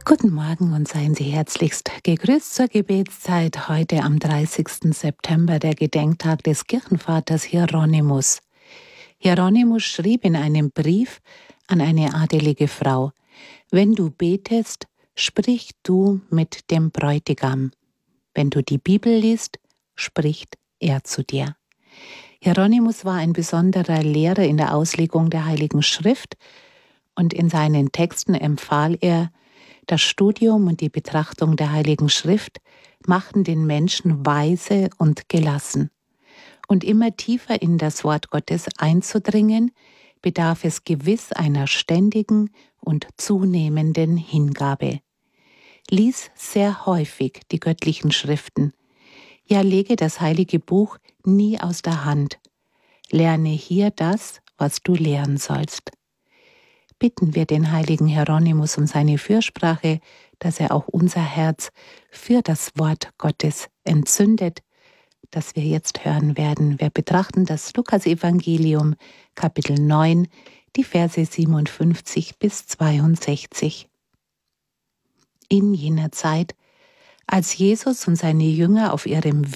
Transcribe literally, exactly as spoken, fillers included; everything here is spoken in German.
Guten Morgen und seien Sie herzlichst gegrüßt zur Gebetszeit heute am dreißigsten September, der Gedenktag des Kirchenvaters Hieronymus. Hieronymus schrieb in einem Brief an eine adelige Frau: Wenn du betest, sprich du mit dem Bräutigam. Wenn du die Bibel liest, spricht er zu dir. Hieronymus war ein besonderer Lehrer in der Auslegung der Heiligen Schrift und in seinen Texten empfahl er, das Studium und die Betrachtung der Heiligen Schrift machten den Menschen weise und gelassen. Und immer tiefer in das Wort Gottes einzudringen, bedarf es gewiss einer ständigen und zunehmenden Hingabe. Lies sehr häufig die göttlichen Schriften. Ja, lege das heilige Buch nie aus der Hand. Lerne hier das, was du lehren sollst. Bitten wir den heiligen Hieronymus um seine Fürsprache, dass er auch unser Herz für das Wort Gottes entzündet, das wir jetzt hören werden. Wir betrachten das Lukas-Evangelium, Kapitel neun, die Verse siebenundfünfzig bis zweiundsechzig. In jener Zeit, als Jesus und seine Jünger auf ihrem